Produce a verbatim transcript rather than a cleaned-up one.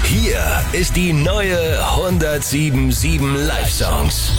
Hier ist die neue hundertsieben Komma sieben Live Songs.